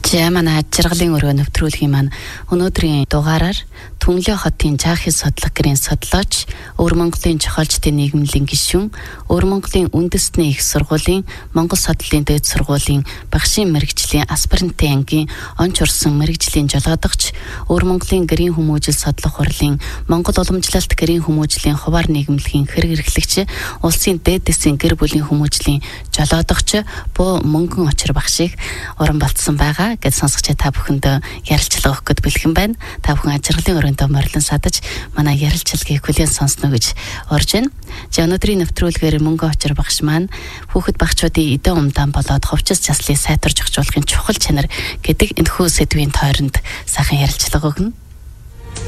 Манай жаргалын өрөө нэвтрүүлгийн маань өнөөдрийн дугаараар Түнлээ хотын Жаахи содлого гэрийн содлооч, Өвөр Монголын зохиолчдын нийгмийн гишүүн, Өвөр Монголын үндэсний их сургуулийн Монгол судлалын дээд сургуулийн багшийн мэргэжлийн аспирантын ангийн онч урсан мэргэжлийн жолоодогч, Өвөр Монголын гэрийн хүмүүжил содлого хурлын Монгол уламжлалт гэрийн хүмүүжлийн хуваар нийгэмлэгийн хэрэг эрхлэгч, улсын дээд дэсийн гэр бүлийн хүмүүжлийн жолоодогч буу мөнгөн очир багшийг уран балтсан байгаа гэж сонсогч та бүхэнд ярилцлага өгөх гээд бэлхэн байна. Та бүхэн ажиргалын өрөөндөө морилон садаж манай ярилцлагыг хүлээн сонсно гэж орж байна. Өнөөдрийн нэвтрүүлгээр мөнгөн очир багш маань хүүхэд багчуудын эдэн умдаан болоод хувцас заслыг сайтарч өгчүүлэхин чухал чанар гэдэг энэхүү сэдвийн тойронд сайхан ярилцлага өгнө.